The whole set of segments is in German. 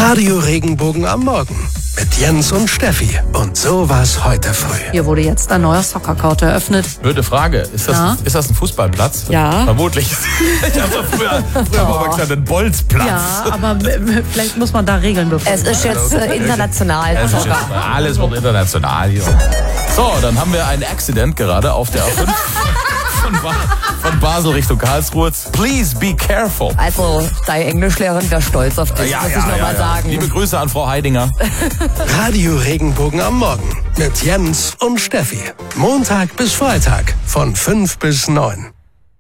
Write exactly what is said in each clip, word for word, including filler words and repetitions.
Radio Regenbogen am Morgen mit Jens und Steffi. Und so war's heute früh. Hier wurde jetzt ein neuer Soccer-Court eröffnet. Blöde Frage. Ist das, Ja. ist das ein Fußballplatz? Ja. Vermutlich. Ich habe früher, früher mal oh. gesagt, ein Bolzplatz. Ja, aber vielleicht muss man da Regeln befolgen. Es ist jetzt äh, international. Es ist jetzt, alles wird international hier. So, dann haben wir ein Accident gerade auf der A fünf von, ba- von Basel Richtung Karlsruhe. Please be careful. Also, deine Englischlehrerin wäre stolz auf dich, Ja, muss ja, ich nochmal ja, ja. sagen. Liebe Grüße an Frau Heidinger. Radio Regenbogen am Morgen mit Jens und Steffi. Montag bis Freitag von fünf bis neun.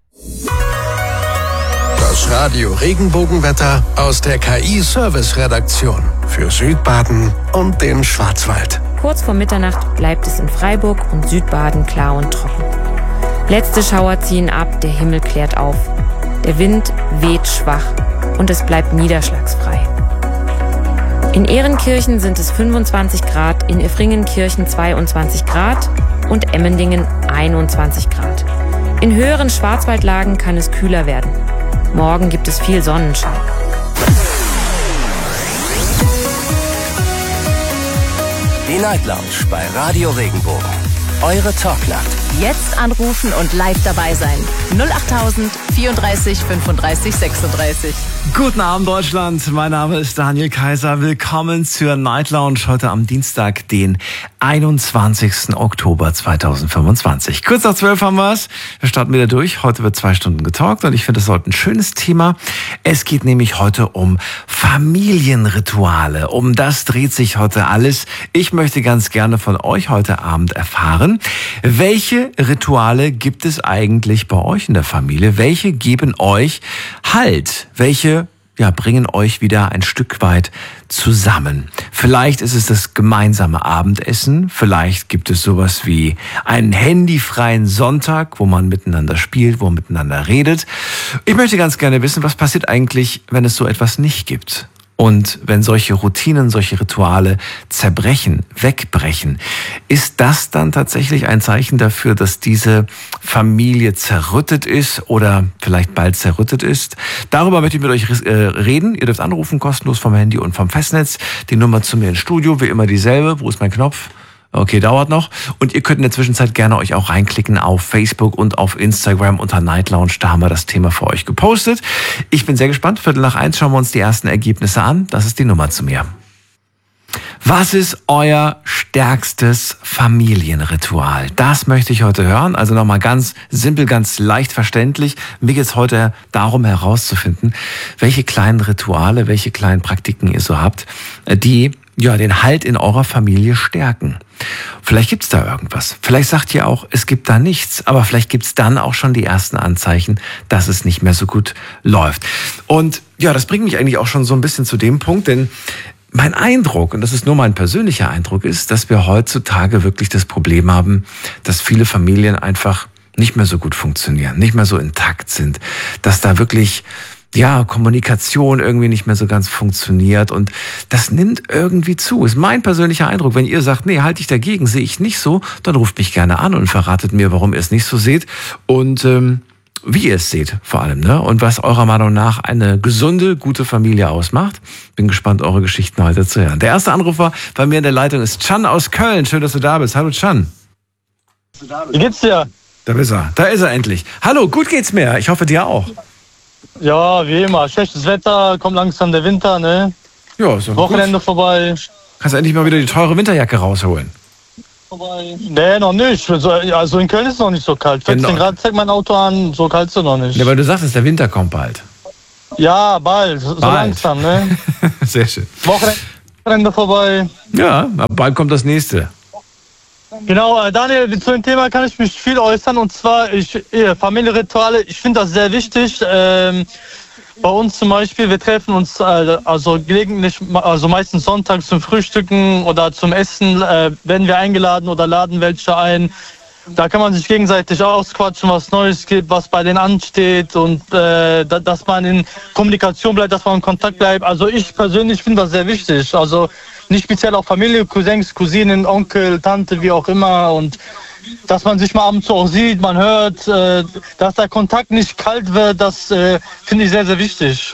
Das Radio Regenbogenwetter aus der K I-Service-Redaktion für Südbaden und den Schwarzwald. Kurz vor Mitternacht bleibt es in Freiburg und Südbaden klar und trocken. Letzte Schauer ziehen ab, der Himmel klärt auf. Der Wind weht schwach und es bleibt niederschlagsfrei. In Ehrenkirchen sind es fünfundzwanzig Grad, in Effringenkirchen zweiundzwanzig Grad und Emmendingen einundzwanzig Grad. In höheren Schwarzwaldlagen kann es kühler werden. Morgen gibt es viel Sonnenschein. Die Night Lounge bei Radio Regenbogen. Eure Talknacht. Jetzt anrufen und live dabei sein. null achttausend vierunddreißig fünfunddreißig sechsunddreißig. Guten Abend, Deutschland. Mein Name ist Daniel Kaiser. Willkommen zur Night Lounge heute am Dienstag, den einundzwanzigsten Oktober zweitausendfünfundzwanzig. Kurz nach zwölf haben wir es. Wir starten wieder durch. Heute wird zwei Stunden getalkt und ich finde, es heute ein schönes Thema. Es geht nämlich heute um Familienrituale. Um das dreht sich heute alles. Ich möchte ganz gerne von euch heute Abend erfahren, welche Rituale gibt es eigentlich bei euch in der Familie? Welche geben euch Halt? Welche ja, bringen euch wieder ein Stück weit zusammen? Vielleicht ist es das gemeinsame Abendessen. Vielleicht gibt es sowas wie einen handyfreien Sonntag, wo man miteinander spielt, wo man miteinander redet. Ich möchte ganz gerne wissen, was passiert eigentlich, wenn es so etwas nicht gibt? Und wenn solche Routinen, solche Rituale zerbrechen, wegbrechen, ist das dann tatsächlich ein Zeichen dafür, dass diese Familie zerrüttet ist oder vielleicht bald zerrüttet ist? Darüber möchte ich mit euch äh, reden. Ihr dürft anrufen, kostenlos vom Handy und vom Festnetz. Die Nummer zu mir ins Studio, wie immer dieselbe. Wo ist mein Knopf? Okay, dauert noch. Und ihr könnt in der Zwischenzeit gerne euch auch reinklicken auf Facebook und auf Instagram unter Night Lounge. Da haben wir das Thema für euch gepostet. Ich bin sehr gespannt. Viertel nach eins schauen wir uns die ersten Ergebnisse an. Das ist die Nummer zu mir. Was ist euer stärkstes Familienritual? Das möchte ich heute hören. Also nochmal ganz simpel, ganz leicht verständlich. Mir geht es heute darum herauszufinden, welche kleinen Rituale, welche kleinen Praktiken ihr so habt, die ja den Halt in eurer Familie stärken. Vielleicht gibt's da irgendwas. Vielleicht sagt ihr auch, es gibt da nichts. Aber vielleicht gibt's dann auch schon die ersten Anzeichen, dass es nicht mehr so gut läuft. Und ja, das bringt mich eigentlich auch schon so ein bisschen zu dem Punkt, denn mein Eindruck, und das ist nur mein persönlicher Eindruck, ist, dass wir heutzutage wirklich das Problem haben, dass viele Familien einfach nicht mehr so gut funktionieren, nicht mehr so intakt sind, dass da wirklich ja, Kommunikation irgendwie nicht mehr so ganz funktioniert und das nimmt irgendwie zu. Ist mein persönlicher Eindruck. Wenn ihr sagt, nee, halte ich dagegen, sehe ich nicht so, dann ruft mich gerne an und verratet mir, warum ihr es nicht so seht und ähm, wie ihr es seht vor allem, ne? Und was eurer Meinung nach eine gesunde, gute Familie ausmacht. Bin gespannt, eure Geschichten heute zu hören. Der erste Anrufer bei mir in der Leitung ist Can aus Köln. Schön, dass du da bist. Hallo Can. Wie geht's dir? Da ist er. Da ist er endlich. Hallo, gut geht's mir. Ich hoffe dir auch. Ja, wie immer. Schlechtes Wetter, kommt langsam der Winter, ne? Ja, so Wochenende gut. Vorbei. Kannst du endlich mal wieder die teure Winterjacke rausholen? Nee, noch nicht. Also in Köln ist es noch nicht so kalt. vierzehn Genau. Grad zeigt mein Auto an, so kalt ist es noch nicht. Ja, weil du sagst, der Winter kommt bald. Ja, bald. So Bald. langsam, ne? Sehr schön. Wochenende vorbei. Ja, aber bald kommt das nächste. Genau, äh, Daniel, zu dem Thema kann ich mich viel äußern. Und zwar, ich, äh, Familienrituale, ich finde das sehr wichtig. Ähm, bei uns zum Beispiel, wir treffen uns äh, also gelegentlich, also meistens sonntags zum Frühstücken oder zum Essen, äh, werden wir eingeladen oder laden welche ein. Da kann man sich gegenseitig ausquatschen, was Neues gibt, was bei denen ansteht und äh, da, dass man in Kommunikation bleibt, dass man in Kontakt bleibt. Also ich persönlich finde das sehr wichtig. Also nicht speziell auf Familie, Cousins, Cousinen, Onkel, Tante, wie auch immer. Und dass man sich mal ab und zu auch sieht, man hört, äh, dass der Kontakt nicht kalt wird, das äh, finde ich sehr, sehr wichtig.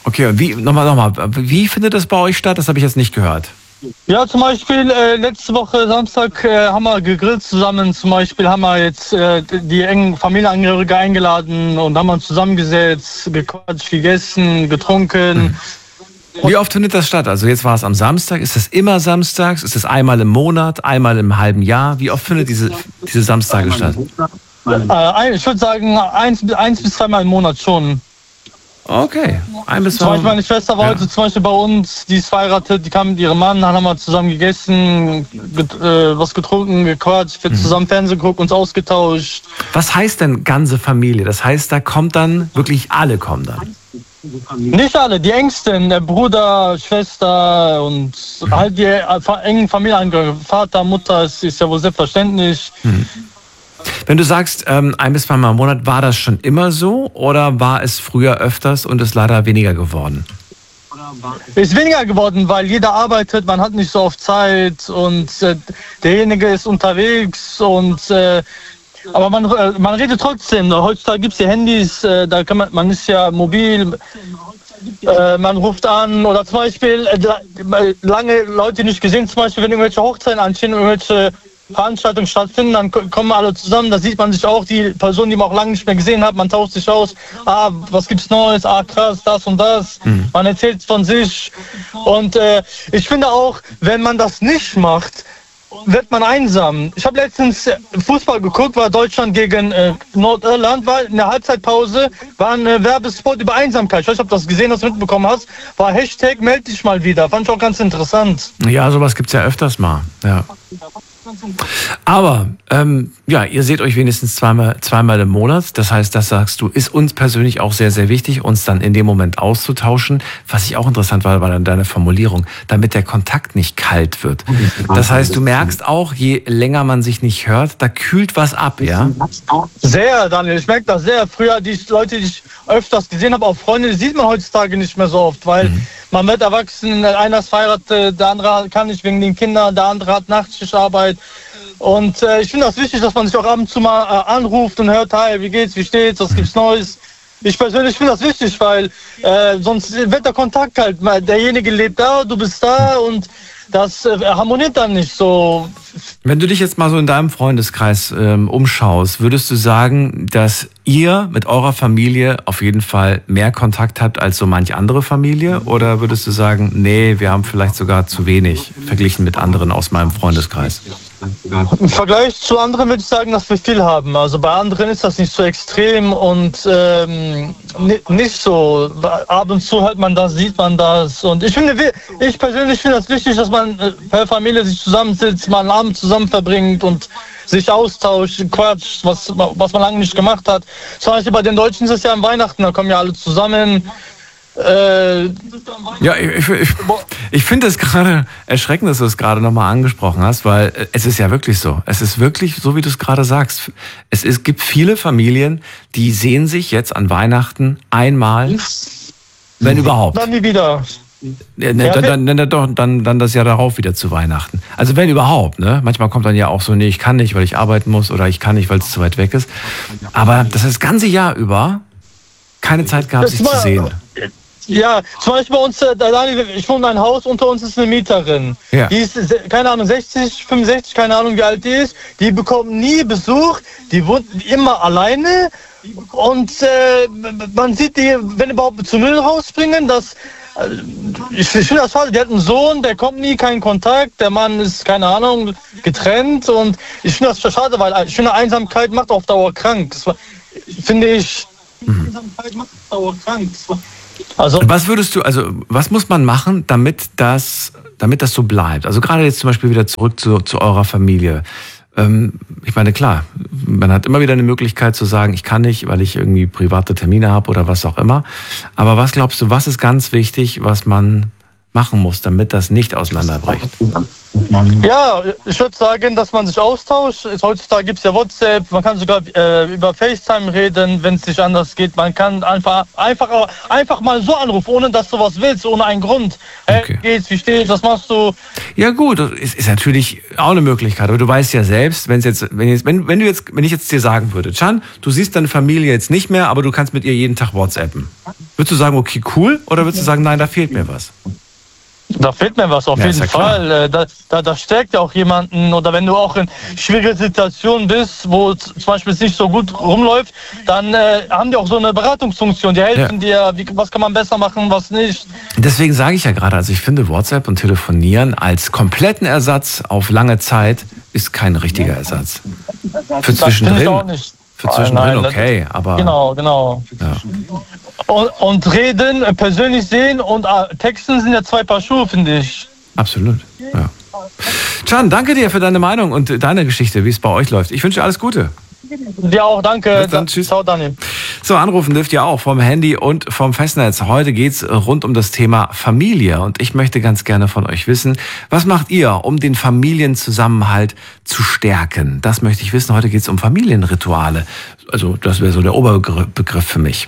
Okay, und wie, nochmal, nochmal, wie findet das bei euch statt? Das habe ich jetzt nicht gehört. Ja, zum Beispiel äh, letzte Woche Samstag äh, haben wir gegrillt zusammen. Zum Beispiel haben wir jetzt äh, die engen Familienangehörige eingeladen und haben uns zusammengesetzt, gequatscht, gegessen, getrunken. Wie oft findet das statt? Also jetzt war es am Samstag. Ist das immer samstags? Ist das einmal im Monat? Einmal im halben Jahr? Wie oft findet diese, diese Samstage statt? Äh, ich würde sagen, eins, eins bis zweimal im Monat schon. Okay, ein bis zwei. Zum Beispiel meine Schwester war ja. heute zum Beispiel bei uns, die ist verheiratet, die kam mit ihrem Mann, dann haben wir zusammen gegessen, get, äh, was getrunken, gequatscht, wir mhm. zusammen Fernsehen geguckt, uns ausgetauscht. Was heißt denn ganze Familie? Das heißt, da kommt dann, wirklich alle kommen dann? Nicht alle, die Ängsten, der Bruder, Schwester und mhm. halt die äh, engen Familienangehörigen, Vater, Mutter, ist, ist ja wohl selbstverständlich. Mhm. Wenn du sagst, ähm, ein bis zweimal im Monat, war das schon immer so oder war es früher öfters und ist leider weniger geworden? Ist weniger geworden, weil jeder arbeitet, man hat nicht so oft Zeit und äh, derjenige ist unterwegs und äh, aber man, äh, man redet trotzdem. Heutzutage gibt es die Handys, äh, da kann man, man ist ja mobil, äh, man ruft an oder zum Beispiel äh, lange Leute nicht gesehen, zum Beispiel wenn irgendwelche Hochzeiten anstehen, irgendwelche Veranstaltungen stattfinden, dann kommen alle zusammen, da sieht man sich auch, die Person, die man auch lange nicht mehr gesehen hat, man tauscht sich aus, ah, was gibt's Neues, ah, krass, das und das, mhm. man erzählt von sich und äh, ich finde auch, wenn man das nicht macht, wird man einsam. Ich habe letztens Fußball geguckt, war Deutschland gegen äh, Nordirland, war in der Halbzeitpause, war ein äh, Werbespot über Einsamkeit. Ich weiß nicht, ob du das gesehen hast, mitbekommen hast, war Hashtag meld dich mal wieder, fand ich auch ganz interessant. Ja, sowas gibt's ja öfters mal, ja. Aber, ähm, ja, ihr seht euch wenigstens zweimal, zweimal im Monat. Das heißt, das sagst du, ist uns persönlich auch sehr, sehr wichtig, uns dann in dem Moment auszutauschen. Was ich auch interessant war, war dann deine Formulierung, damit der Kontakt nicht kalt wird. Das heißt, du merkst auch, je länger man sich nicht hört, da kühlt was ab, ja? Sehr, Daniel, ich merke das sehr. Früher, die Leute, die ich öfters gesehen habe, auch Freunde, die sieht man heutzutage nicht mehr so oft, weil mhm. man wird erwachsen, einer ist verheiratet, der andere kann nicht wegen den Kindern, der andere hat Nachtschichtarbeit. Und äh, ich finde das wichtig, dass man sich auch ab und zu mal äh, anruft und hört, hi, wie geht's, wie steht's, was gibt's Neues. Ich persönlich finde das wichtig, weil äh, sonst wird der Kontakt halt, derjenige lebt da, du bist da und das äh, harmoniert dann nicht so. Wenn du dich jetzt mal so in deinem Freundeskreis ähm, umschaust, würdest du sagen, dass ihr mit eurer Familie auf jeden Fall mehr Kontakt habt als so manch andere Familie? Oder würdest du sagen, nee, wir haben vielleicht sogar zu wenig verglichen mit anderen aus meinem Freundeskreis? Im Vergleich zu anderen würde ich sagen, dass wir viel haben. Also bei anderen ist das nicht so extrem und ähm, nicht so. Ab und zu hört man das, sieht man das. Und ich finde, ich persönlich finde das wichtig, dass man per Familie sich zusammensitzt, mal einen Abend zusammen verbringt und sich austauscht, quatscht, was, was man lange nicht gemacht hat. Zum Beispiel bei den Deutschen ist es ja an Weihnachten, da kommen ja alle zusammen. Äh, ja, ich, ich, ich finde es gerade erschreckend, dass du es gerade nochmal angesprochen hast, weil es ist ja wirklich so. Es ist wirklich so, wie du es gerade sagst. Es ist, gibt viele Familien, die sehen sich jetzt an Weihnachten einmal, wenn überhaupt. Dann nie wieder. Ja, ne, ja, dann, dann, dann, dann, dann das Jahr darauf wieder zu Weihnachten. Also wenn überhaupt, ne? Manchmal kommt dann ja auch so, nee, ich kann nicht, weil ich arbeiten muss oder ich kann nicht, weil es zu weit weg ist. Aber das ist das ganze Jahr über keine Zeit gehabt, sich zu sehen. Ja, zum Beispiel bei uns, ich wohne in einem Haus, unter uns ist eine Mieterin. Ja. Die ist, keine Ahnung, sechzig, fünfundsechzig, keine Ahnung, wie alt die ist. Die bekommt nie Besuch, die wohnt immer alleine. Und äh, man sieht die, wenn überhaupt, zum Müll rausbringen, dass ich finde das schade, die hat einen Sohn, der kommt nie, kein Kontakt, der Mann ist, keine Ahnung, getrennt und ich finde das schade, weil ich finde, Einsamkeit macht auf Dauer krank. Das war, finde ich, mhm. Einsamkeit macht auf Dauer krank. Also, was würdest du, also was muss man machen, damit das, damit das so bleibt? Also gerade jetzt zum Beispiel wieder zurück zu, zu eurer Familie. Ähm, ich meine, klar, man hat immer wieder eine Möglichkeit zu sagen, ich kann nicht, weil ich irgendwie private Termine habe oder was auch immer. Aber was glaubst du, was ist ganz wichtig, was man machen muss, damit das nicht auseinanderbricht? Ja, ich würde sagen, dass man sich austauscht. Heutzutage gibt es ja WhatsApp, man kann sogar äh, über FaceTime reden, wenn es nicht anders geht. Man kann einfach, einfach, einfach mal so anrufen, ohne dass du was willst, ohne einen Grund. Hey, Okay. wie geht's, wie steht's, was machst du? Ja gut, das ist, ist natürlich auch eine Möglichkeit, aber du weißt ja selbst, wenn es jetzt, wenn jetzt, wenn, wenn du jetzt, wenn ich jetzt dir sagen würde, Can, du siehst deine Familie jetzt nicht mehr, aber du kannst mit ihr jeden Tag WhatsAppen. Würdest du sagen, okay, cool, oder würdest du sagen, nein, da fehlt mir was? Da fehlt mir was, auf Ja, ist jeden ja klar. Fall. Äh, Da, da, da stärkt ja auch jemanden. Oder wenn du auch in schwierigen Situationen bist, wo z- zum Beispiel es nicht so gut rumläuft, dann äh, haben die auch so eine Beratungsfunktion. Die helfen dir, wie, was kann man besser machen, was nicht. Deswegen sage ich ja gerade, also ich finde WhatsApp und Telefonieren als kompletten Ersatz auf lange Zeit ist kein richtiger Ersatz. Für Das finde ich zwischendrin, auch nicht. für zwischendrin Nein, das- okay, aber Genau, genau. ja. Und, und reden, äh, persönlich sehen und äh, Texten sind ja zwei Paar Schuhe, finde ich. Absolut, ja. Can, danke dir für deine Meinung und deine Geschichte, wie es bei euch läuft. Ich wünsche dir alles Gute. Dir auch, danke. Bis dann, tschüss. Ciao, Daniel. So, anrufen dürft ihr auch vom Handy und vom Festnetz. Heute geht's rund um das Thema Familie und ich möchte ganz gerne von euch wissen, was macht ihr, um den Familienzusammenhalt zu stärken? Das möchte ich wissen. Heute geht's um Familienrituale. Also das wäre so der Oberbegriff für mich.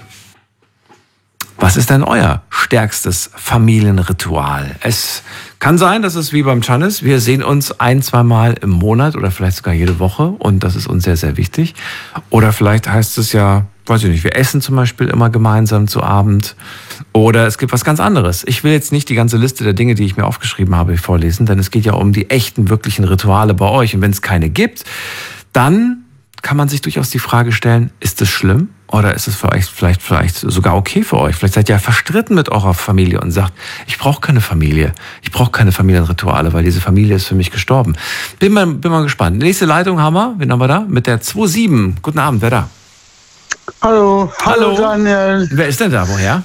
Was ist denn euer stärkstes Familienritual? Es kann sein, dass es wie beim Can ist. Wir sehen uns ein, zwei Mal im Monat oder vielleicht sogar jede Woche und das ist uns sehr, sehr wichtig. Oder vielleicht heißt es ja, weiß ich nicht, wir essen zum Beispiel immer gemeinsam zu Abend. Oder es gibt was ganz anderes. Ich will jetzt nicht die ganze Liste der Dinge, die ich mir aufgeschrieben habe, vorlesen, denn es geht ja um die echten, wirklichen Rituale bei euch. Und wenn es keine gibt, dann kann man sich durchaus die Frage stellen, ist es schlimm? Oder ist es für euch vielleicht, vielleicht sogar okay für euch? Vielleicht seid ihr ja verstritten mit eurer Familie und sagt, ich brauche keine Familie. Ich brauche keine Familienrituale, weil diese Familie ist für mich gestorben. Bin mal, bin mal gespannt. Nächste Leitung haben wir. Wen haben wir da? Mit der zwei sieben. Guten Abend, wer da? Hallo, hallo, Hallo. Daniel. Wer ist denn da? Woher?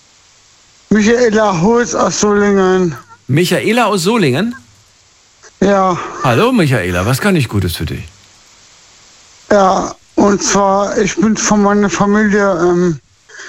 Michaela Holz aus Solingen. Michaela aus Solingen? Ja, Hallo Michaela, was kann ich Gutes für dich? ja, und zwar, ich bin von meiner Familie ähm,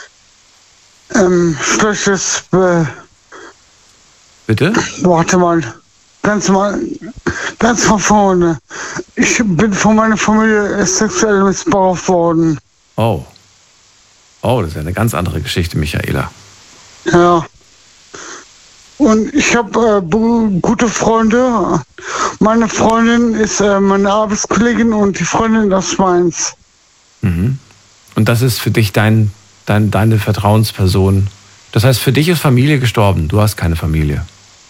ähm, schlechtes, äh, Bitte? warte mal, ganz mal, ganz von vorne. Ich bin von meiner Familie sexuell missbraucht worden. Oh. Oh, das ist ja eine ganz andere Geschichte, Michaela. Ja. Und ich habe äh, bu- gute Freunde. Meine Freundin ist äh, meine Arbeitskollegin und die Freundin aus Mainz. Mhm. Und das ist für dich dein, dein, deine Vertrauensperson. Das heißt, für dich ist Familie gestorben. Du hast keine Familie.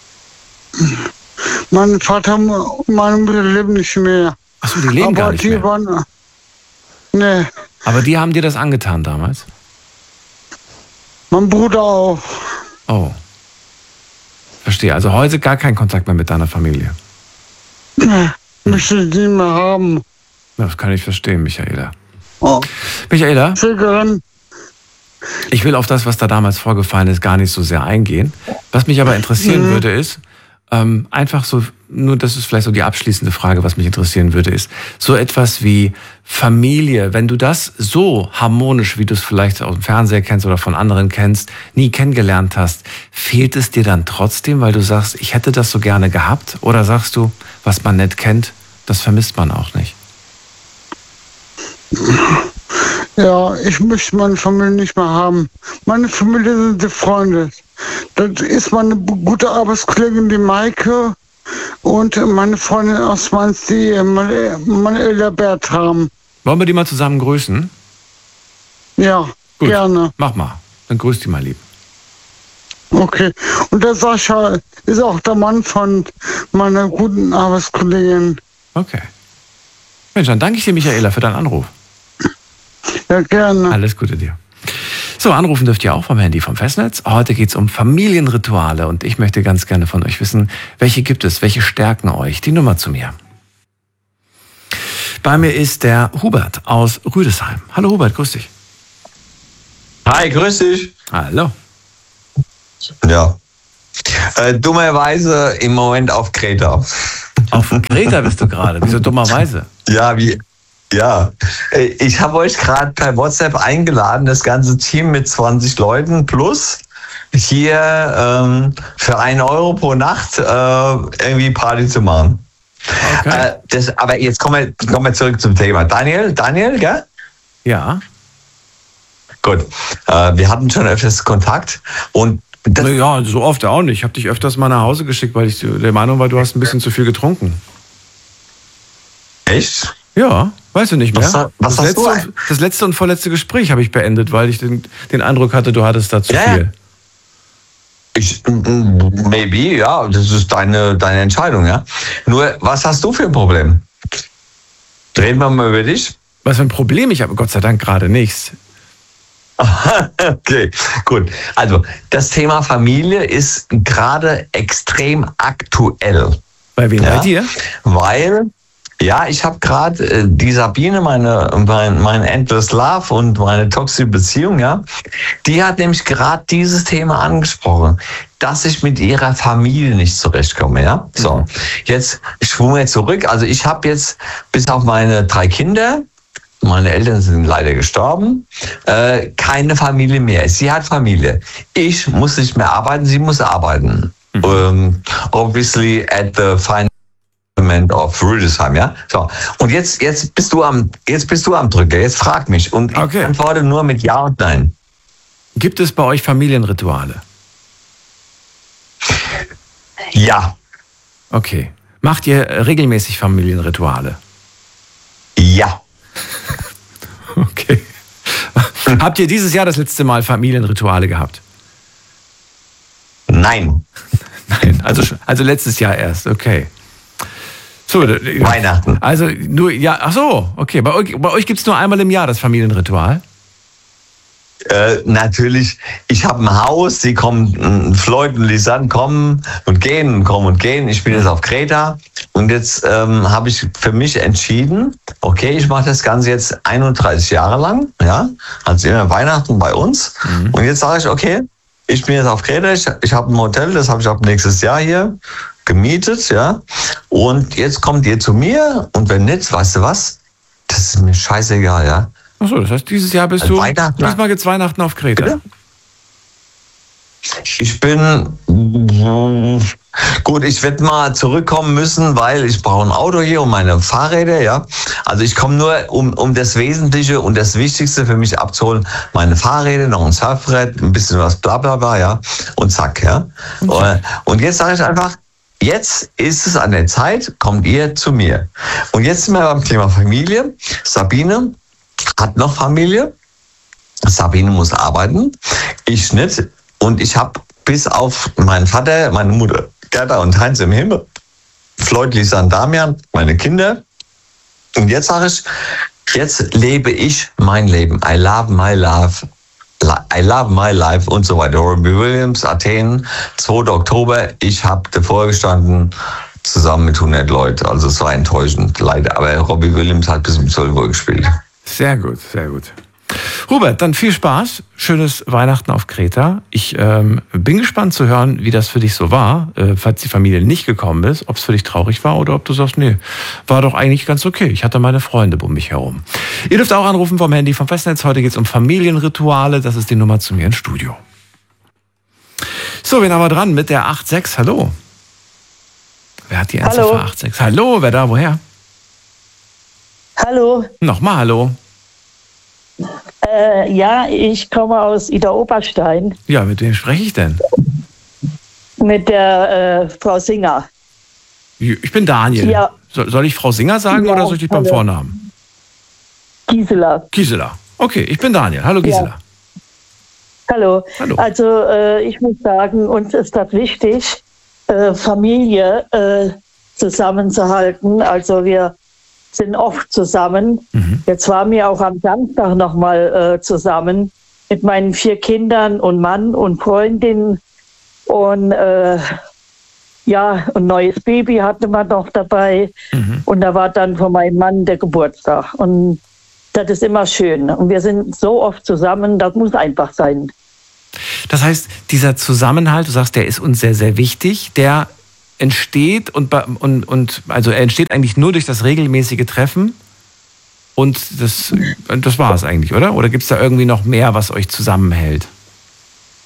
Mein Vater und meine Mutter leben nicht mehr. Achso, die leben Aber gar nicht die mehr. waren. Nee, Aber die haben dir das angetan damals? mein Bruder auch. Oh. Verstehe. Also heute gar kein Kontakt mehr mit deiner Familie. Nee, möchte ich nie mehr haben. Das kann ich verstehen, Michaela. Oh. Michaela, Zögern. ich will auf das, was da damals vorgefallen ist, gar nicht so sehr eingehen. Was mich aber interessieren Mhm. würde, ist, ähm, einfach so, nur das ist vielleicht so die abschließende Frage, was mich interessieren würde, ist, so etwas wie Familie, wenn du das so harmonisch, wie du es vielleicht aus dem Fernseher kennst oder von anderen kennst, nie kennengelernt hast, fehlt es dir dann trotzdem, weil du sagst, ich hätte das so gerne gehabt? Oder sagst du, was man nicht kennt, das vermisst man auch nicht? Ja, ich möchte meine Familie nicht mehr haben. Meine Familie sind die Freunde. Das ist meine bu- gute Arbeitskollegin, die Maike, und meine Freundin aus Mainz, die äh, meine, meine Eltern Bertram. Wollen wir die mal zusammen grüßen? Ja, Gut. gerne. Mach mal. Dann grüß die mal lieb. Okay. Und der Sascha ist auch der Mann von meiner guten Arbeitskollegin. Okay. Mensch, dann danke ich dir, Michaela, für deinen Anruf. Ja, gerne. Alles Gute dir. So, anrufen dürft ihr auch vom Handy vom Festnetz. Heute geht es um Familienrituale und ich möchte ganz gerne von euch wissen, welche gibt es, welche stärken euch? Die Nummer zu mir. Bei mir ist der Hubert aus Rüdesheim. Hallo Hubert, grüß dich. Hi, grüß dich. Hallo. Ja. Äh, dummerweise im Moment auf Kreta. Auf Kreta bist du gerade. Wieso dummerweise? Ja, wie? Ja. Ich habe euch gerade per WhatsApp eingeladen, das ganze Team mit zwanzig Leuten plus. hier ähm, für einen Euro pro Nacht äh, irgendwie Party zu machen. Okay. Äh, das, aber jetzt kommen wir, kommen wir zurück zum Thema. Daniel, Daniel, gell? Ja. Gut. Äh, wir hatten schon öfters Kontakt und das ja, so oft auch nicht. Ich habe dich öfters mal nach Hause geschickt, weil ich der Meinung war, du hast ein bisschen zu viel getrunken. Echt? Ja, weißt du nicht mehr. Was, was das, hast letzte du und, das letzte und vorletzte Gespräch habe ich beendet, weil ich den, den Eindruck hatte, du hattest da zu ja, viel. Ich, maybe, ja, das ist deine, deine Entscheidung, ja. Nur, was hast du für ein Problem? Reden wir mal über dich. Was für ein Problem? Ich habe Gott sei Dank gerade nichts. Okay, gut. Also, das Thema Familie ist gerade extrem aktuell. Bei wem? Ja? Bei dir? Weil, ja, ich habe gerade äh, die Sabine, meine, mein, mein Endless Love und meine toxische Beziehung, ja, die hat nämlich gerade dieses Thema angesprochen, dass ich mit ihrer Familie nicht zurechtkomme, ja. So, jetzt schwung wir zurück. Also ich habe jetzt bis auf meine drei Kinder, meine Eltern sind leider gestorben, äh, keine Familie mehr. Sie hat Familie. Ich muss nicht mehr arbeiten, sie muss arbeiten. Mhm. Um, obviously at the final of Rüdesheim, ja. So. Und jetzt, jetzt bist du am, jetzt bist du am Drücker. Jetzt frag mich und okay. Ich antworte nur mit Ja und Nein. Gibt es bei euch Familienrituale? Ja. Okay. Macht ihr regelmäßig Familienrituale? Ja. Okay. Habt ihr dieses Jahr das letzte Mal Familienrituale gehabt? Nein. Nein, also, also letztes Jahr erst, okay. So, Weihnachten. Also nur, ja, ach so, okay. Bei euch, bei euch gibt es nur einmal im Jahr das Familienritual? Äh, natürlich, ich habe ein Haus, die kommen, Floyd und Lisanne kommen und gehen und kommen und gehen. Ich bin jetzt auf Kreta und jetzt ähm, habe ich für mich entschieden, okay, ich mache das Ganze jetzt einunddreißig Jahre lang, ja, also immer Weihnachten bei uns. Mhm. Und jetzt sage ich, okay, ich bin jetzt auf Kreta, ich, ich habe ein Hotel, das habe ich ab nächstes Jahr hier gemietet, ja, und jetzt kommt ihr zu mir und wenn nicht, weißt du was, das ist mir scheißegal, ja. Achso, das heißt, dieses Jahr bist du, diesmal geht's Weihnachten auf Kreta. Bitte? Ich bin, gut, ich werde mal zurückkommen müssen, weil ich brauche ein Auto hier und meine Fahrräder, ja. Also ich komme nur, um, um das Wesentliche und das Wichtigste für mich abzuholen, meine Fahrräder, noch ein Surfbrett, ein bisschen was bla bla bla, ja, und zack, ja. Okay. Und jetzt sage ich einfach, jetzt ist es an der Zeit, kommt ihr zu mir. Und jetzt sind wir beim Thema Familie. Sabine hat noch Familie. Sabine muss arbeiten. Ich nicht. Und ich habe bis auf meinen Vater, meine Mutter, Gerda und Heinz im Himmel, Floyd, Lisa und Damian, meine Kinder. Und jetzt sage ich, jetzt lebe ich mein Leben. I love my life. I love my life und so weiter. Robbie Williams, Athen, zweiter Oktober. Ich habe davor gestanden, zusammen mit hundert Leuten. Also es war enttäuschend, leider. Aber Robbie Williams hat bis um zwölf Uhr gespielt. Sehr gut, sehr gut. Hubert, dann viel Spaß. Schönes Weihnachten auf Kreta. Ich ähm, bin gespannt zu hören, wie das für dich so war, äh, falls die Familie nicht gekommen ist, ob es für dich traurig war oder ob du sagst, nee, war doch eigentlich ganz okay. Ich hatte meine Freunde um mich herum. Ihr dürft auch anrufen vom Handy, vom Festnetz. Heute geht es um Familienrituale. Das ist die Nummer zu mir ins Studio. So, wen haben wir dran mit der acht sechs? Hallo. Wer hat die Endziffer acht sechs? Hallo, wer da, woher? Hallo. Nochmal hallo. Äh, ja, ich komme aus Idar-Oberstein. Ja, mit wem spreche ich denn? Mit der äh, Frau Singer. Ich bin Daniel. Ja. So, soll ich Frau Singer sagen ja, oder soll ich dich beim hallo. Vornamen? Gisela. Gisela. Okay, ich bin Daniel. Hallo Gisela. Ja. Hallo. Hallo. Also äh, ich muss sagen, uns ist das wichtig, äh, Familie äh, zusammenzuhalten. Also wir sind oft zusammen. Mhm. Jetzt waren wir auch am Samstag nochmal äh, zusammen mit meinen vier Kindern und Mann und Freundin. Und äh, ja, ein neues Baby hatte man noch dabei. Mhm. Und da war dann von meinem Mann der Geburtstag. Und das ist immer schön. Und wir sind so oft zusammen, das muss einfach sein. Das heißt, dieser Zusammenhalt, du sagst, der ist uns sehr, sehr wichtig, der entsteht und, und, und also er entsteht eigentlich nur durch das regelmäßige Treffen und das, das war es eigentlich, oder? Oder gibt es da irgendwie noch mehr, was euch zusammenhält?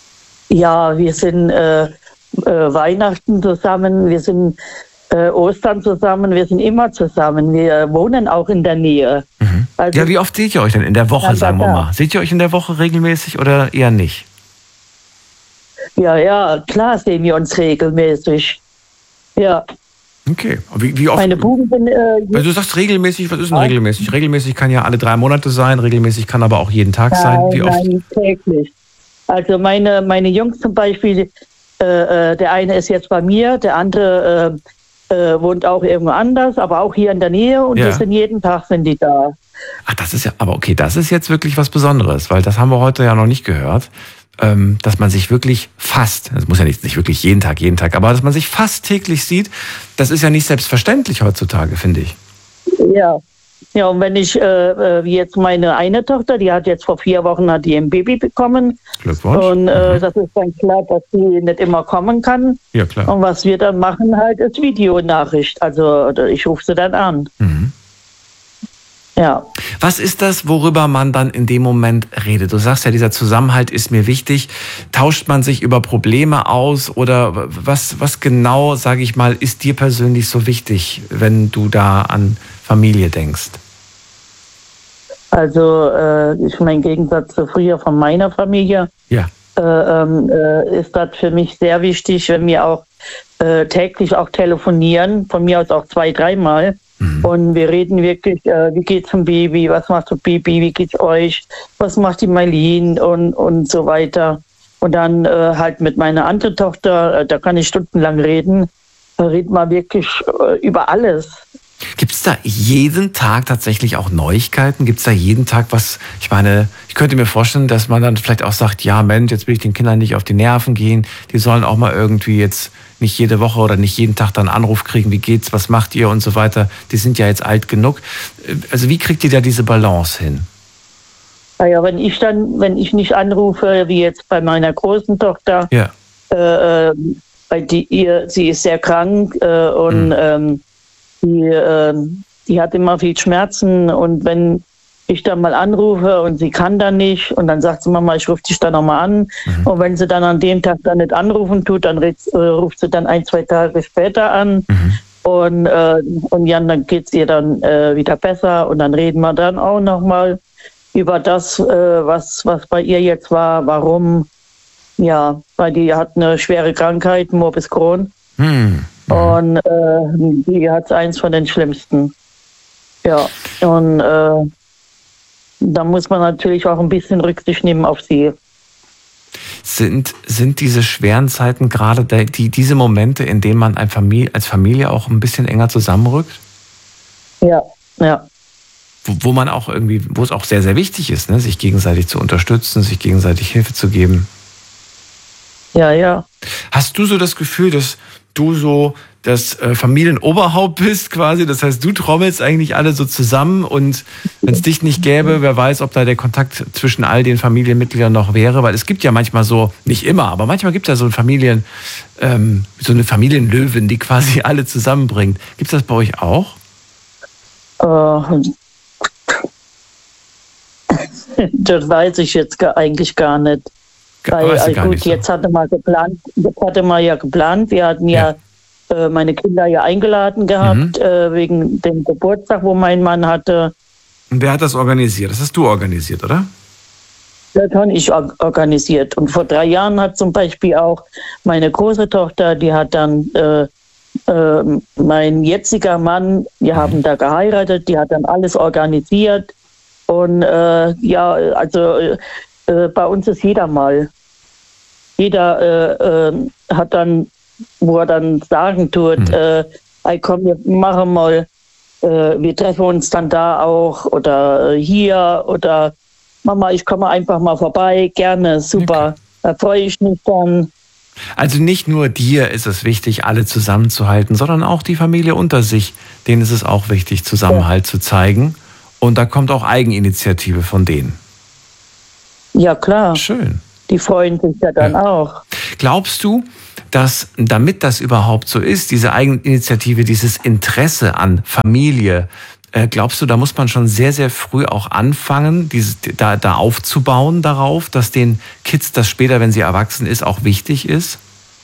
Ja, wir sind äh, äh, Weihnachten zusammen, wir sind äh, Ostern zusammen, wir sind immer zusammen. Wir wohnen auch in der Nähe. Mhm. Also, ja, wie oft seht ihr euch denn in der Woche, ja, sagen wir mal? Seht ihr euch in der Woche regelmäßig oder eher nicht? Ja, ja, klar sehen wir uns regelmäßig. Ja. Okay. Wie, wie oft? Meine Buben sind, äh, also du sagst regelmäßig, was ist denn regelmäßig? Regelmäßig kann ja alle drei Monate sein, regelmäßig kann aber auch jeden Tag nein, sein. Wie oft? Nein, täglich. Also meine, meine Jungs zum Beispiel, äh, der eine ist jetzt bei mir, der andere äh, äh, wohnt auch irgendwo anders, aber auch hier in der Nähe und ja. die sind jeden Tag sind die da. Ach, das ist ja, aber okay, das ist jetzt wirklich was Besonderes, weil das haben wir heute ja noch nicht gehört, ähm, dass man sich wirklich fast, das muss ja nicht, nicht wirklich jeden Tag, jeden Tag, aber dass man sich fast täglich sieht, das ist ja nicht selbstverständlich heutzutage, finde ich. Ja. Ja, und wenn ich, äh, wie jetzt meine eine Tochter, die hat jetzt vor vier Wochen hat die ein Baby bekommen. Glückwunsch. Und äh, mhm. das ist dann klar, dass sie nicht immer kommen kann. Ja, klar. Und was wir dann machen halt, ist Videonachricht. Also ich rufe sie dann an. Mhm. Ja. Was ist das, worüber man dann in dem Moment redet? Du sagst ja, dieser Zusammenhalt ist mir wichtig. Tauscht man sich über Probleme aus oder was, was genau, sage ich mal, ist dir persönlich so wichtig, wenn du da an Familie denkst? Also äh, ich meine, im Gegensatz zu früher von meiner Familie ja. äh, äh, ist das für mich sehr wichtig, wenn wir auch äh, täglich auch telefonieren, von mir aus auch zwei, dreimal. Mhm. Und wir reden wirklich, äh, wie geht's dem Baby, was macht das Baby, wie geht's euch, was macht die Marlene und, und so weiter. Und dann äh, halt mit meiner anderen Tochter, äh, da kann ich stundenlang reden, da reden wir wirklich äh, über alles. Gibt es da jeden Tag tatsächlich auch Neuigkeiten? Gibt es da jeden Tag was, ich meine, ich könnte mir vorstellen, dass man dann vielleicht auch sagt, ja Mensch, jetzt will ich den Kindern nicht auf die Nerven gehen, die sollen auch mal irgendwie jetzt nicht jede Woche oder nicht jeden Tag dann einen Anruf kriegen, wie geht's, was macht ihr und so weiter, die sind ja jetzt alt genug. Also wie kriegt ihr da diese Balance hin? Naja, wenn ich dann, wenn ich nicht anrufe, wie jetzt bei meiner großen Tochter, ja. äh, weil die, ihr, sie ist sehr krank äh, und mhm. ähm, Die, äh, die hat immer viel Schmerzen und wenn ich dann mal anrufe und sie kann dann nicht und dann sagt sie, Mama, ich rufe dich dann nochmal an. Mhm. Und wenn sie dann an dem Tag dann nicht anrufen tut, dann äh, ruft sie dann ein, zwei Tage später an. Mhm. Und, äh, und ja, dann geht es ihr dann äh, wieder besser und dann reden wir dann auch nochmal über das, äh, was, was bei ihr jetzt war, warum. Ja, weil die hat eine schwere Krankheit, Morbus Crohn. Mhm. Und äh, die hat eins von den schlimmsten. Ja, und äh, da muss man natürlich auch ein bisschen Rücksicht nehmen auf sie. Sind, sind diese schweren Zeiten gerade die, diese Momente, in denen man ein Familie, als Familie auch ein bisschen enger zusammenrückt? Ja, ja. Wo, wo man auch irgendwie, wo es auch sehr, sehr wichtig ist, ne, sich gegenseitig zu unterstützen, sich gegenseitig Hilfe zu geben. Ja, ja. Hast du so das Gefühl, dass du so das äh, Familienoberhaupt bist quasi? Das heißt, du trommelst eigentlich alle so zusammen und wenn es dich nicht gäbe, wer weiß, ob da der Kontakt zwischen all den Familienmitgliedern noch wäre, weil es gibt ja manchmal so, nicht immer, aber manchmal gibt es ja so Familien, ähm, so eine Familienlöwin, die quasi alle zusammenbringt. Gibt es das bei euch auch? Uh, das weiß ich jetzt gar, eigentlich gar nicht. Weil, also gut, nicht so. Jetzt hatte man geplant, jetzt hatte man ja geplant, wir hatten ja, ja äh, meine Kinder ja eingeladen gehabt, mhm. äh, wegen dem Geburtstag, wo mein Mann hatte. Und wer hat das organisiert? Das hast du organisiert, oder? Das habe ich organisiert. Und vor drei Jahren hat zum Beispiel auch meine große Tochter, die hat dann äh, äh, mein jetziger Mann, wir mhm. haben da geheiratet, die hat dann alles organisiert. Und äh, ja, also äh, bei uns ist jeder mal. Jeder äh, äh, hat dann, wo er dann sagen tut, mhm. äh, hey, komm, wir machen mal, äh, wir treffen uns dann da auch oder äh, hier oder Mama, ich komme einfach mal vorbei, gerne, super, okay. Da freue ich mich dann. Also nicht nur dir ist es wichtig, alle zusammenzuhalten, sondern auch die Familie unter sich. Denen ist es auch wichtig, Zusammenhalt ja. zu zeigen. Und da kommt auch Eigeninitiative von denen. Ja, klar. Schön. Die freuen sich ja dann ja. auch. Glaubst du, dass damit das überhaupt so ist, diese Eigeninitiative, dieses Interesse an Familie, Äh, glaubst du, da muss man schon sehr, sehr früh auch anfangen, dieses, da, da aufzubauen darauf, dass den Kids das später, wenn sie erwachsen ist, auch wichtig ist?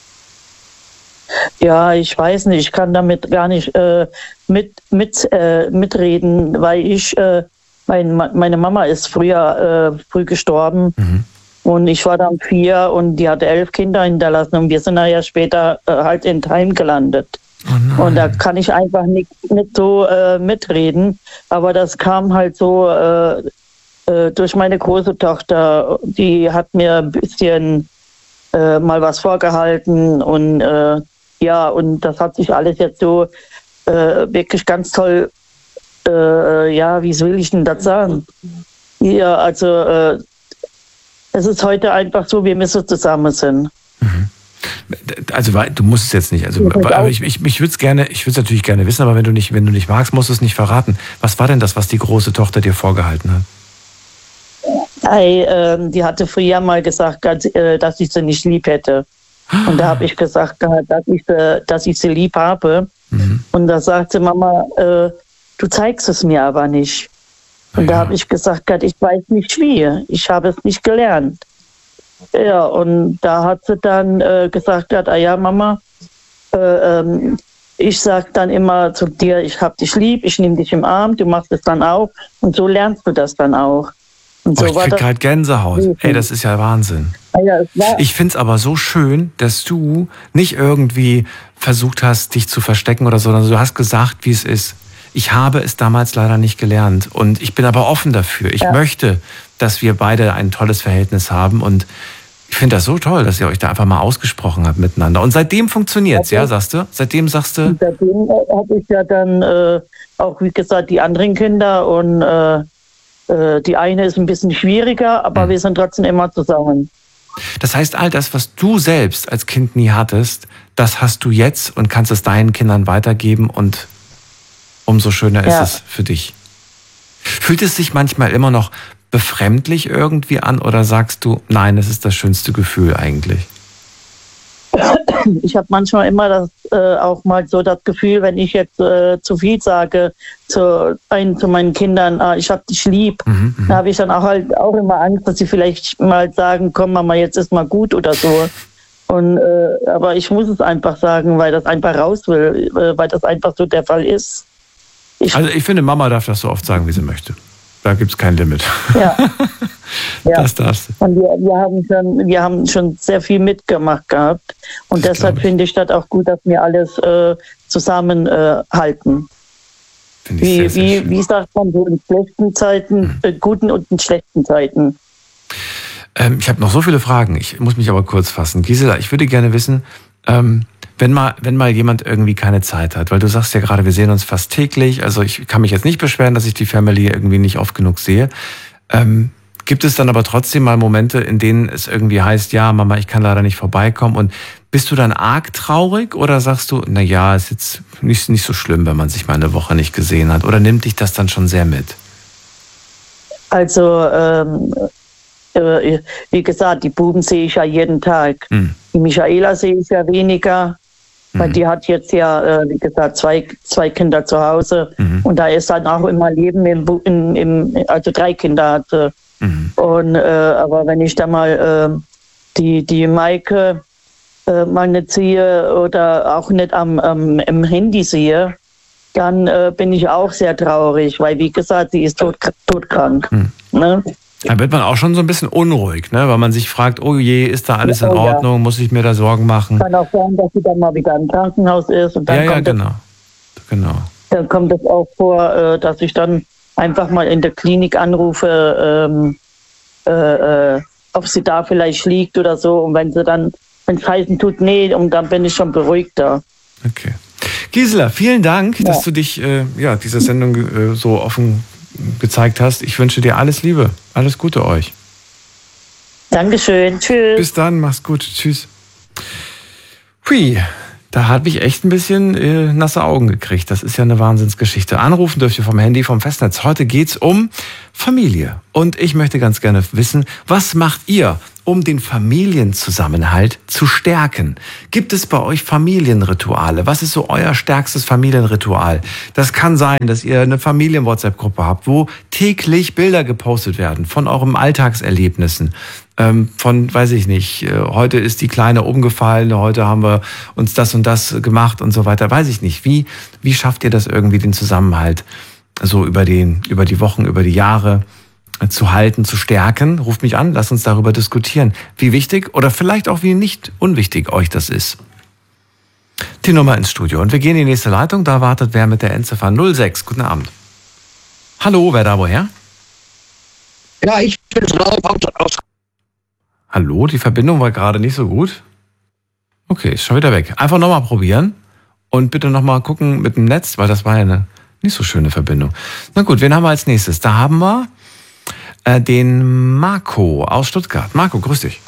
Ja, ich weiß nicht, ich kann damit gar nicht äh, mit, mit, äh, mitreden, weil ich, äh, mein, meine Mama ist früher äh, früh gestorben. Mhm. Und ich war dann vier und die hatte elf Kinder hinterlassen und wir sind ja später äh, halt in Heim gelandet. Oh und da kann ich einfach nicht, nicht so äh, mitreden. Aber das kam halt so äh, äh, durch meine große Tochter. Die hat mir ein bisschen äh, mal was vorgehalten. Und äh, ja, und das hat sich alles jetzt so äh, wirklich ganz toll, äh, ja, wie will ich denn das sagen? Ja, also äh, es ist heute einfach so, wie wir so zusammen sind. Mhm. Also du musst es jetzt nicht. Also, aber ich, ich, ich würde es gerne, ich würde es natürlich gerne wissen, aber wenn du nicht, wenn du nicht magst, musst du es nicht verraten. Was war denn das, was die große Tochter dir vorgehalten hat? Hey, äh, die hatte früher mal gesagt, dass ich sie nicht lieb hätte. Und da habe ich gesagt, dass ich sie, dass ich sie lieb habe. Mhm. Und da sagte Mama, äh, du zeigst es mir aber nicht. Und ja. Da habe ich gesagt, ich weiß nicht wie. Ich habe es nicht gelernt. Ja, und da hat sie dann äh, gesagt, ah ja, Mama, äh, ähm, ich sag dann immer zu dir, ich hab dich lieb, ich nehme dich im Arm, du machst es dann auch und so lernst du das dann auch. Und oh, so ich krieg gerade Gänsehaut. Ey, das ist ja Wahnsinn. Ja, ich find's aber so schön, dass du nicht irgendwie versucht hast, dich zu verstecken oder so, sondern du hast gesagt, wie es ist. Ich habe es damals leider nicht gelernt und ich bin aber offen dafür. Ich ja. möchte, dass wir beide ein tolles Verhältnis haben und ich finde das so toll, dass ihr euch da einfach mal ausgesprochen habt miteinander. Und seitdem funktioniert's, okay. ja, sagst du? Seitdem sagst du? Seitdem habe ich ja dann äh, auch, wie gesagt, die anderen Kinder und äh, äh, die eine ist ein bisschen schwieriger, aber hm. wir sind trotzdem immer zusammen. Das heißt, all das, was du selbst als Kind nie hattest, das hast du jetzt und kannst es deinen Kindern weitergeben und umso schöner ist ja. es für dich. Fühlt es sich manchmal immer noch befremdlich irgendwie an oder sagst du, nein, es ist das schönste Gefühl eigentlich? Ich habe manchmal immer das äh, auch mal so das Gefühl, wenn ich jetzt äh, zu viel sage zu, ein, zu meinen Kindern, ah, ich habe dich lieb, mhm, da habe ich dann auch halt auch immer Angst, dass sie vielleicht mal sagen, komm Mama, jetzt ist mal gut oder so. Und äh, aber ich muss es einfach sagen, weil das einfach raus will, äh, weil das einfach so der Fall ist. Ich also ich finde, Mama darf das so oft sagen, wie sie möchte. Da gibt es kein Limit. Ja. ja. Das darfst du. Und wir, wir, haben schon, wir haben schon sehr viel mitgemacht gehabt. Und das deshalb finde ich das auch gut, dass wir alles äh, zusammenhalten. Äh, wie, sehr, sehr wie, wie sagt man so in schlechten Zeiten, mhm. äh, guten und in schlechten Zeiten. Ähm, ich habe noch so viele Fragen. Ich muss mich aber kurz fassen. Gisela, ich würde gerne wissen, ähm, Wenn mal, wenn mal jemand irgendwie keine Zeit hat, weil du sagst ja gerade, wir sehen uns fast täglich, also ich kann mich jetzt nicht beschweren, dass ich die Family irgendwie nicht oft genug sehe. Ähm, gibt es dann aber trotzdem mal Momente, in denen es irgendwie heißt, ja, Mama, ich kann leider nicht vorbeikommen und bist du dann arg traurig oder sagst du, na ja, ist jetzt nicht, nicht so schlimm, wenn man sich mal eine Woche nicht gesehen hat oder nimmt dich das dann schon sehr mit? Also, ähm, äh, wie gesagt, die Buben sehe ich ja jeden Tag. Hm. Die Michaela sehe ich ja weniger. Weil die hat jetzt ja, äh, wie gesagt, zwei, zwei Kinder zu Hause. Mhm. Und da ist dann auch immer Leben im, im, im also drei Kinder hatte. Mhm. Und, äh, aber wenn ich da mal äh, die, die Maike äh, mal nicht sehe oder auch nicht am, am im Handy sehe, dann äh, bin ich auch sehr traurig, weil wie gesagt, sie ist tot, todkrank. Mhm. Ne? Da wird man auch schon so ein bisschen unruhig, ne? Weil man sich fragt, oh je, ist da alles in Ordnung, ja. muss ich mir da Sorgen machen? Kann auch sein, dass sie dann mal wieder im Krankenhaus ist. Und dann ja, kommt ja, genau. Das, genau. Dann kommt es auch vor, dass ich dann einfach mal in der Klinik anrufe, ähm, äh, ob sie da vielleicht liegt oder so. Und wenn sie dann, wenn es heißen tut, nee, und dann bin ich schon beruhigter. Okay. Gisela, vielen Dank, ja. dass du dich äh, ja, dieser Sendung äh, so offen gezeigt hast. Ich wünsche dir alles Liebe. Alles Gute euch. Dankeschön. Tschüss. Bis dann. Mach's gut. Tschüss. Hui, da habe ich echt ein bisschen äh, nasse Augen gekriegt. Das ist ja eine Wahnsinnsgeschichte. Anrufen dürft ihr vom Handy, vom Festnetz. Heute geht's um Familie. Und ich möchte ganz gerne wissen, was macht ihr um den Familienzusammenhalt zu stärken? Gibt es bei euch Familienrituale? Was ist so euer stärkstes Familienritual? Das kann sein, dass ihr eine Familien-WhatsApp-Gruppe habt, wo täglich Bilder gepostet werden von euren Alltagserlebnissen. Ähm, von, weiß ich nicht, äh, heute ist die Kleine umgefallen, heute haben wir uns das und das gemacht und so weiter. Weiß ich nicht. Wie, wie schafft ihr das irgendwie, den Zusammenhalt so über, den, über die Wochen, über die Jahre zu halten, zu stärken? Ruft mich an, lasst uns darüber diskutieren, wie wichtig oder vielleicht auch wie nicht unwichtig euch das ist. Die Nummer ins Studio. Und wir gehen in die nächste Leitung, da wartet wer mit der Endziffer null sechs. Guten Abend. Hallo, wer da woher? Ja, ich bin aus. Hallo, die Verbindung war gerade nicht so gut. Okay, ist schon wieder weg. Einfach nochmal probieren und bitte nochmal gucken mit dem Netz, weil das war ja eine nicht so schöne Verbindung. Na gut, wen haben wir als nächstes? Da haben wir äh, den Marco aus Stuttgart. Marco, grüß dich.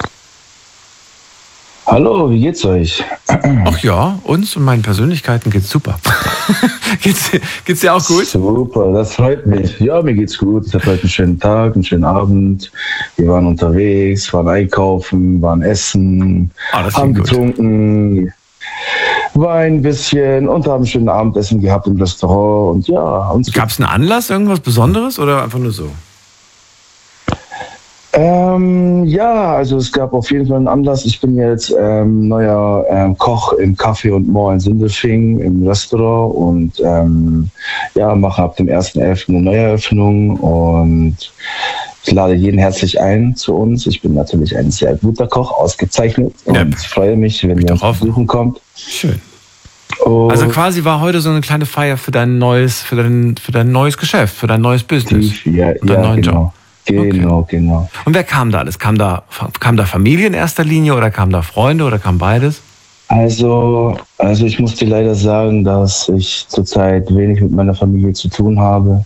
Hallo, wie geht's euch? Ach ja, uns und meinen Persönlichkeiten geht's super. geht's, geht's dir auch gut? Super, das freut mich. Ja, mir geht's gut. Ich hatte heute einen schönen Tag, einen schönen Abend. Wir waren unterwegs, waren einkaufen, waren essen, ah, haben getrunken, Wein ein bisschen und haben ein schönes Abendessen gehabt im Restaurant. Und ja, uns Gab es einen Anlass, irgendwas Besonderes oder einfach nur so? Ähm, ja, also es gab auf jeden Fall einen Anlass. Ich bin jetzt ähm, neuer ähm, Koch im Café und More in Sindelfingen im Restaurant und ähm, ja, mache ab dem ersten elften eine Neueröffnung und ich lade jeden herzlich ein zu uns. Ich bin natürlich ein sehr guter Koch, ausgezeichnet und ja, freue mich, wenn ihr uns besuchen kommt. Schön. Und also quasi war heute so eine kleine Feier für dein neues, für dein, für dein neues Geschäft, für dein neues Business. Ja, und deinen ja, neuen genau. Job. Genau, okay. genau. Und wer kam da alles? Kam da, kam da Familie in erster Linie oder kamen da Freunde oder kam beides? Also, also ich muss dir leider sagen, dass ich zurzeit wenig mit meiner Familie zu tun habe,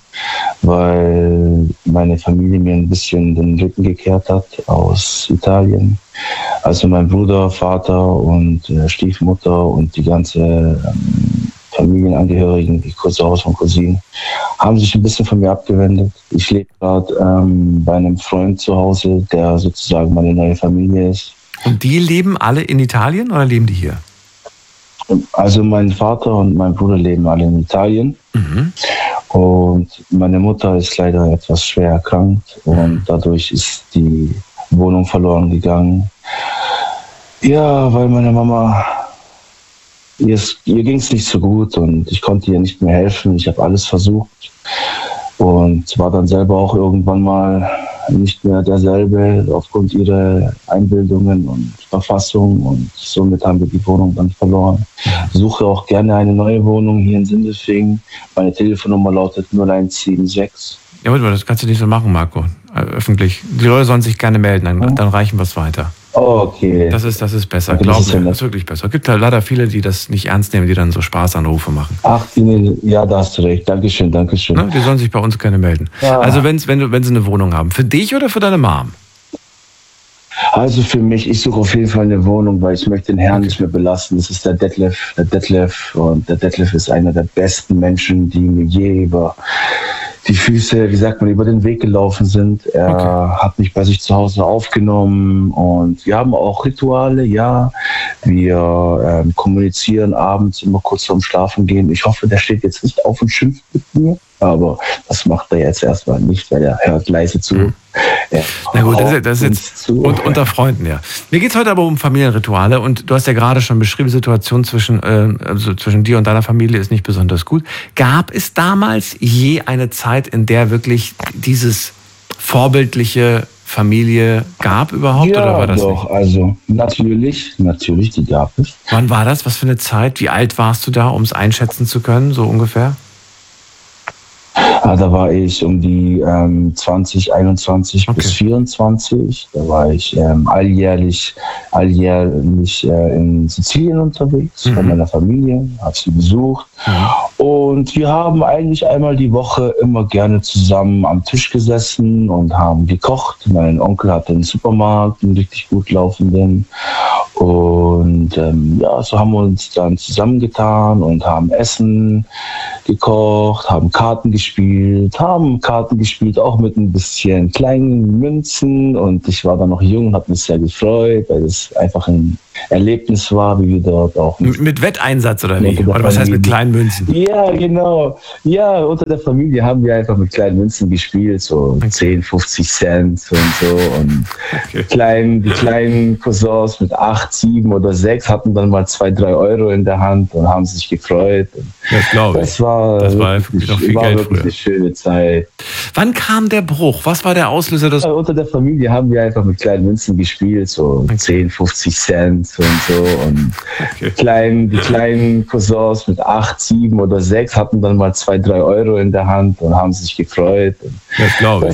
weil meine Familie mir ein bisschen den Rücken gekehrt hat aus Italien. Also mein Bruder, Vater und äh, Stiefmutter und die ganze ähm, Familienangehörigen, die Cousins und Cousinen, haben sich ein bisschen von mir abgewendet. Ich lebe gerade ähm, bei einem Freund zu Hause, der sozusagen meine neue Familie ist. Und die leben alle in Italien oder leben die hier? Also mein Vater und mein Bruder leben alle in Italien. Mhm. Und meine Mutter ist leider etwas schwer erkrankt und dadurch ist die Wohnung verloren gegangen. Ja, weil meine Mama, ihr, ihr ging es nicht so gut und ich konnte ihr nicht mehr helfen. Ich habe alles versucht und war dann selber auch irgendwann mal nicht mehr derselbe aufgrund ihrer Einbildungen und Verfassung und somit haben wir die Wohnung dann verloren. Suche auch gerne eine neue Wohnung hier in Sindelfingen. Meine Telefonnummer lautet null eins sieben sechs. Ja, warte mal, das kannst du nicht so machen, Marco. Öffentlich. Die Leute sollen sich gerne melden, dann, dann reichen wir es weiter. Oh, okay. Das ist, das ist besser. Okay, Glaub das ist mir, das ist wirklich besser. Es gibt halt leider viele, die das nicht ernst nehmen, die dann so Spaßanrufe machen. Ach, ja, da hast du recht. Dankeschön, Dankeschön. Ne? Die sollen sich bei uns gerne melden. Ja. Also wenn's, wenn, du, wenn sie eine Wohnung haben. Für dich oder für deine Mom? Also für mich, ich suche auf jeden Fall eine Wohnung, weil ich möchte den Herrn okay. nicht mehr belasten. Das ist der Detlef, der Detlef. Und der Detlef ist einer der besten Menschen, die mir je über die Füße, wie sagt man, über den Weg gelaufen sind. Er okay. hat mich bei sich zu Hause aufgenommen und wir haben auch Rituale, ja. Wir ähm, kommunizieren abends immer kurz vorm Schlafen gehen. Ich hoffe, der steht jetzt nicht auf und schimpft mit mir, aber das macht er jetzt erstmal nicht, weil er hört leise zu. Mhm. Na gut, das ist, das ist jetzt und, unter Freunden, ja. Mir geht es heute aber um Familienrituale und du hast ja gerade schon beschrieben, die Situation zwischen, äh, also zwischen dir und deiner Familie ist nicht besonders gut. Gab es damals je eine Zeit, in der wirklich dieses vorbildliche Familie gab überhaupt ja, oder war das doch, nicht? Also natürlich, natürlich, die gab es. Wann war das? Was für eine Zeit? Wie alt warst du da, um es einschätzen zu können, so ungefähr? Ah, da war ich um die ähm, zwanzig, einundzwanzig okay. bis vierundzwanzig. Da war ich ähm, alljährlich, alljährlich äh, in Sizilien unterwegs mhm. bei meiner Familie, habe sie besucht. Mhm. Und wir haben eigentlich einmal die Woche immer gerne zusammen am Tisch gesessen und haben gekocht. Mein Onkel hatte einen Supermarkt, einen richtig gut laufenden. Und ähm, ja, so haben wir uns dann zusammengetan und haben Essen gekocht, haben Karten gespielt, haben Karten gespielt, auch mit ein bisschen kleinen Münzen. Und ich war dann noch jung und habe mich sehr gefreut, weil es einfach ein Erlebnis war, wie wir dort auch... Mit, mit Wetteinsatz oder wie? Oder was heißt mit kleinen Münzen? Ja, genau. Ja, unter der Familie haben wir einfach mit kleinen Münzen gespielt, so okay. zehn, fünfzig Cent und so. Und okay. klein, die kleinen Cousins mit acht, sieben oder sechs hatten dann mal zwei, drei Euro in der Hand und haben sich gefreut. Das glaube ich. Das war, das war wirklich, noch viel war Geld wirklich früher. Eine schöne Zeit. Wann kam der Bruch? Was war der Auslöser? Des Unter der Familie haben wir einfach mit kleinen Münzen gespielt, so okay. zehn, fünfzig Cent und so. Und okay. klein, die kleinen Cousins mit acht, sieben oder sechs hatten dann mal zwei, drei Euro in der Hand und haben sich gefreut. Das glaube ich.